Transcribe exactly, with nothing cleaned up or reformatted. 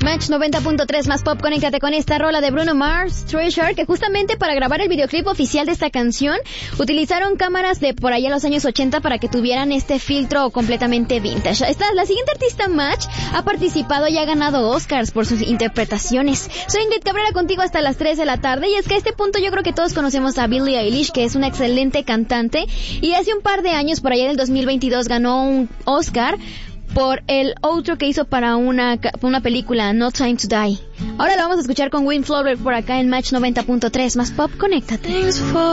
Match noventa punto tres más pop, conéctate con esta rola de Bruno Mars, Treasure, que justamente para grabar el videoclip oficial de esta canción utilizaron cámaras de por allá los años ochenta para que tuvieran este filtro completamente vintage. Esta, la siguiente artista Match ha participado y ha ganado Oscars por sus interpretaciones. Soy Ingrid Cabrera contigo hasta las tres de la tarde y es que a este punto yo creo que todos conocemos a Billie Eilish, que es una excelente cantante y hace un par de años, por allá en el dos mil veintidós, ganó un Oscar por el outro que hizo para una, una película, No Time to Die. Ahora lo vamos a escuchar con Wind Flower por acá en Match noventa punto tres más pop, conéctate.